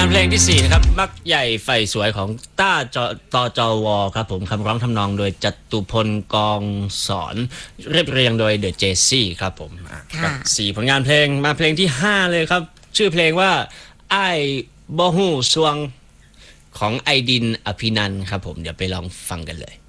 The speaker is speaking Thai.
านเพลงที่4นะครับมักใหญ่ไฟสวยของต้าจวครับผมคำร้องทำนองโดยจตุพลกองสอนเรียบเรียงโดยเดอะเจซี่ครับผมกับ4ผลงานเพลงมาเพลงที่5เลยครับชื่อเพลงว่าไอ้บ่ฮู้สวงของไอดินอภินันท์ครับผมเดี๋ยวไปลองฟังกันเลย